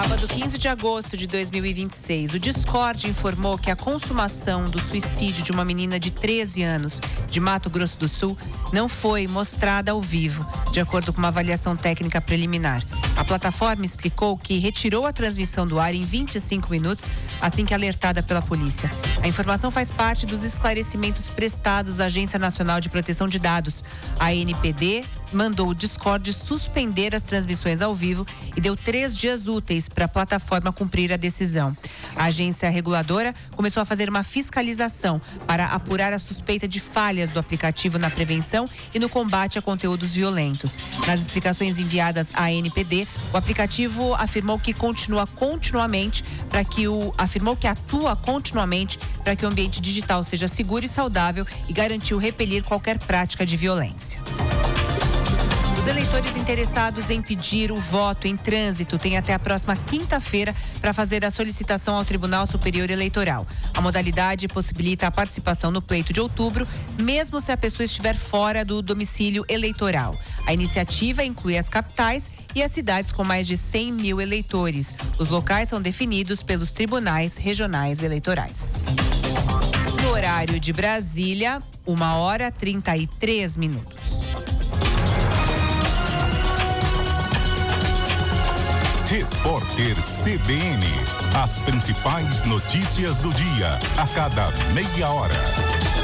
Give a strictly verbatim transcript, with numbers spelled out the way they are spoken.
Sábado, quinze de agosto de dois mil e vinte e seis, o Discord informou que a consumação do suicídio de uma menina de treze anos de Mato Grosso do Sul não foi mostrada ao vivo, de acordo com uma avaliação técnica preliminar. A plataforma explicou que retirou a transmissão do ar em vinte e cinco minutos, assim que alertada pela polícia. A informação faz parte dos esclarecimentos prestados à Agência Nacional de Proteção de Dados. A A N P D mandou o Discord suspender as transmissões ao vivo e deu três dias úteis para a plataforma cumprir a decisão. A agência reguladora começou a fazer uma fiscalização para apurar a suspeita de falhas do aplicativo na prevenção e no combate a conteúdos violentos. Nas explicações enviadas à A N P D, o aplicativo afirmou que continua continuamente para que o afirmou que atua continuamente para que o ambiente digital seja seguro e saudável e garantiu repelir qualquer prática de violência. Os eleitores interessados em pedir o voto em trânsito têm até a próxima quinta-feira para fazer a solicitação ao Tribunal Superior Eleitoral. A modalidade possibilita a participação no pleito de outubro, mesmo se a pessoa estiver fora do domicílio eleitoral. A iniciativa inclui as capitais e as cidades com mais de cem mil eleitores. Os locais são definidos pelos tribunais regionais eleitorais. No horário de Brasília, uma hora trinta e três minutos. Repórter C B N. As principais notícias do dia, a cada meia hora.